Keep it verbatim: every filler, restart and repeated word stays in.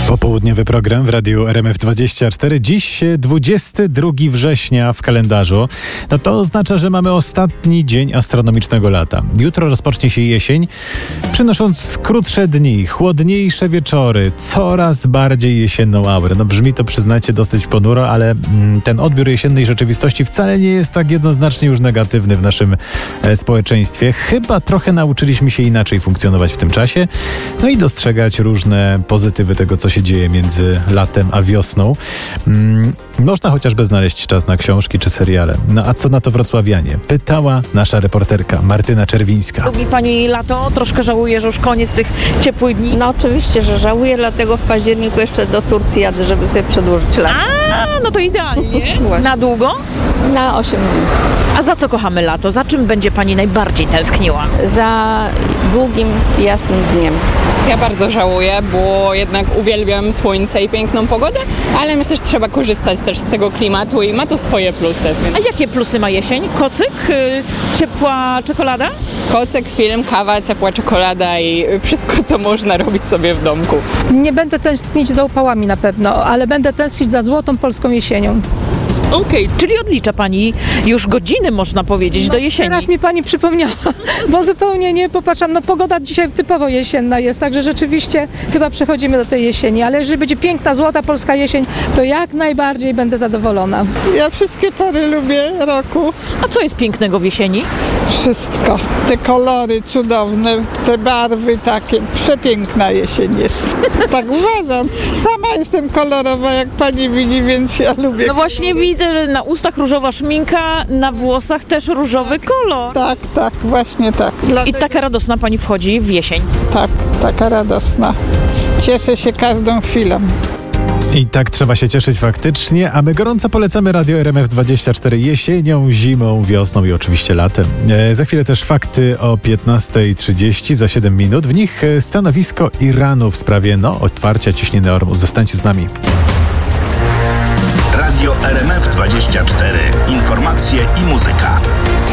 Popołudniowy program w Radiu R M F dwadzieścia cztery. Dziś dwudziestego drugiego września w kalendarzu. No to oznacza, że mamy ostatni dzień astronomicznego lata. Jutro rozpocznie się jesień, przynosząc krótsze dni, chłodniejsze wieczory, coraz bardziej jesienną aurę. No brzmi to, przyznacie, dosyć ponuro, ale mm, ten odbiór jesiennej rzeczywistości wcale nie jest tak jednoznacznie już negatywny w naszym e, społeczeństwie. Chyba trochę nauczyliśmy się inaczej funkcjonować w tym czasie, no i dostrzegać różne pozytywy tego, co się dzieje między latem a wiosną. Hmm, można chociażby znaleźć czas na książki czy seriale. No a co na to wrocławianie? Pytała nasza reporterka Martyna Czerwińska. Lubi pani lato? Troszkę żałuje, że już koniec tych ciepłych dni? No oczywiście, że żałuję, dlatego w październiku jeszcze do Turcji jadę, żeby sobie przedłużyć lato. A, no to idealnie. Na długo? Na osiem dni. A za co kochamy lato? Za czym będzie pani najbardziej tęskniła? Za długim, jasnym dniem. Ja bardzo żałuję, bo jednak uwielbiam słońce i piękną pogodę, ale myślę, że trzeba korzystać też z tego klimatu i ma to swoje plusy. A jakie plusy ma jesień? Kocyk? Yy, ciepła czekolada? Kocyk, film, kawa, ciepła czekolada i wszystko, co można robić sobie w domku. Nie będę tęsknić za upałami na pewno, ale będę tęsknić za złotą polską jesienią. Okej, okay, czyli odlicza pani już godziny, można powiedzieć, no, do jesieni. Teraz mi pani przypomniała, bo zupełnie nie popatrzam. No pogoda dzisiaj typowo jesienna jest, także rzeczywiście chyba przechodzimy do tej jesieni, ale jeżeli będzie piękna, złota polska jesień, to jak najbardziej będę zadowolona. Ja wszystkie pory lubię roku. A co jest pięknego w jesieni? Wszystko. Te kolory cudowne, te barwy takie. Przepiękna jesień jest. Tak uważam. Sama jestem kolorowa, jak pani widzi, więc ja lubię. No właśnie widzę, że na ustach różowa szminka, na włosach też różowy kolor. Tak, tak, właśnie tak. Dlatego... I taka radosna pani wchodzi w jesień. Tak, taka radosna. Cieszę się każdą chwilą. I tak trzeba się cieszyć faktycznie, a my gorąco polecamy Radio R M F dwadzieścia cztery jesienią, zimą, wiosną i oczywiście latem. E, za chwilę też fakty o piętnasta trzydzieści, za siedem minut. W nich stanowisko Iranu w sprawie no, otwarcia ciśniny Ormus. Zostańcie z nami. Radio R M F dwadzieścia cztery. Informacje i muzyka.